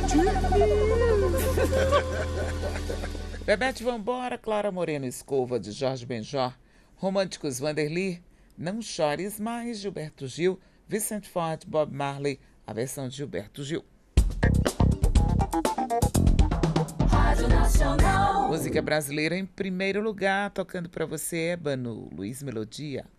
Bebete Vambora, Clara Moreno Escova, de Jorge Benjor, Românticos Vanderly, Não Chores Mais, Gilberto Gil, Vicente Ford, Bob Marley, a versão de Gilberto Gil. Rádio Nacional. Música brasileira em primeiro lugar, tocando pra você, Ébano, Luiz Melodia.